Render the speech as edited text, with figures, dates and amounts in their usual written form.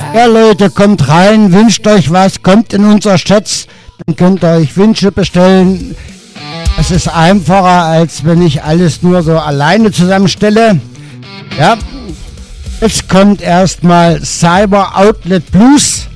Ja Leute, kommt rein, wünscht euch was, kommt in unser Chat, dann könnt ihr euch Wünsche bestellen. Es ist einfacher, als wenn ich alles nur so alleine zusammenstelle. Ja, jetzt kommt erstmal Cyber Outlet Blues.